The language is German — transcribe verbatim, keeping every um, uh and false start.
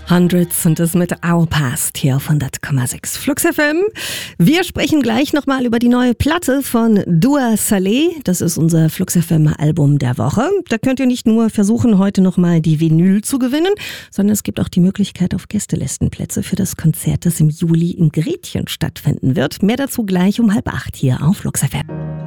Hundreds und das mit Our Past hier auf hundert Komma sechs Flux F M. Wir sprechen gleich nochmal über die neue Platte von Dua Saleh. Das ist unser Flux F M Album der Woche. Da könnt ihr nicht nur versuchen, heute nochmal die Vinyl zu gewinnen, sondern es gibt auch die Möglichkeit auf Gästelistenplätze für das Konzert, das im Juli in Gretchen stattfinden wird. Mehr dazu gleich um halb acht hier auf Flux F M.